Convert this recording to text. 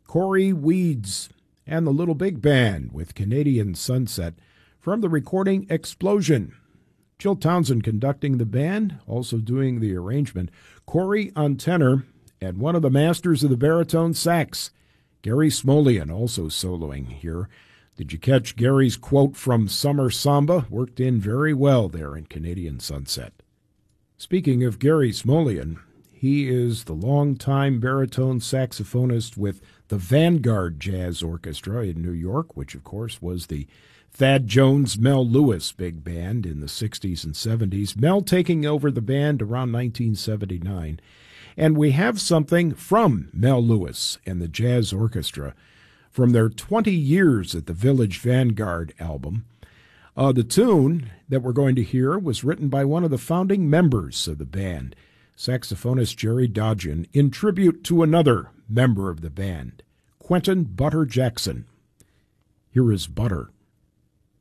Corey Weeds and the Little Big Band with Canadian Sunset from the recording Explosion. Jill Townsend conducting the band, also doing the arrangement. Corey on tenor, and one of the masters of the baritone sax, Gary Smolian, also soloing here. Did you catch Gary's quote from Summer Samba? Worked in very well there in Canadian Sunset. Speaking of Gary Smolian, he is the longtime baritone saxophonist with the Vanguard Jazz Orchestra in New York, which of course was the Thad Jones, Mel Lewis big band in the 60s and 70s. Mel taking over the band around 1979. And we have something from Mel Lewis and the Jazz Orchestra from their 20 Years at the Village Vanguard album. The tune that we're going to hear was written by one of the founding members of the band, saxophonist Jerry Dodgen, in tribute to another member of the band, Quentin Butter Jackson. Here is Butter.